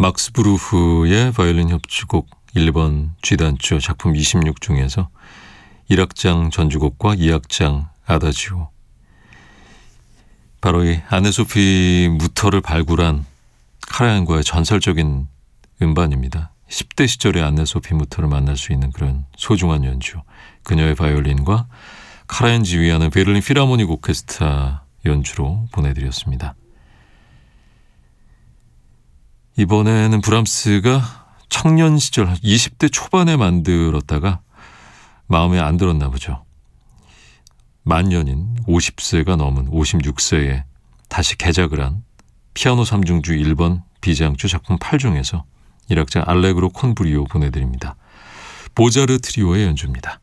막스 브루흐의 바이올린 협주곡 1번 G단조 작품 26 중에서 1악장 전주곡과 2악장 아다지오, 바로 이 안네소피 무터를 발굴한 카라얀과의 전설적인 음반입니다. 10대 시절의 안네소피 무터를 만날 수 있는 그런 소중한 연주, 그녀의 바이올린과 카라얀 지휘하는 베를린 필하모닉 오케스트라 연주로 보내드렸습니다. 이번에는 브람스가 청년 시절 20대 초반에 만들었다가 마음에 안 들었나 보죠. 만년인 50세가 넘은 56세에 다시 개작을 한 피아노 3중주 1번 비장주 작품 8중에서 1악장 알레그로 콘 브리오 보내드립니다. 보자르 트리오의 연주입니다.